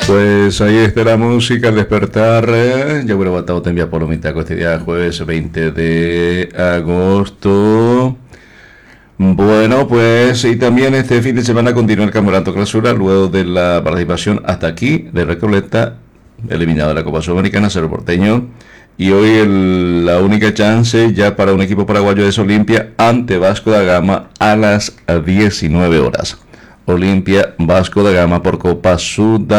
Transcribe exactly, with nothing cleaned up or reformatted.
Pues ahí está la música, al despertar. eh, Ya hubiera batado te envía por lo mitad este día, jueves veinte de agosto. Bueno, pues y también este fin de semana continúa el Campeonato Clausura luego de la participación hasta aquí de Recoleta, eliminado de la Copa Sudamericana, Cerro Porteño. Y hoy el- la única chance ya para un equipo paraguayo es Olimpia ante Vasco da Gama a las diecinueve horas. Olimpia Vasco da Gama por Copa Sudamericana.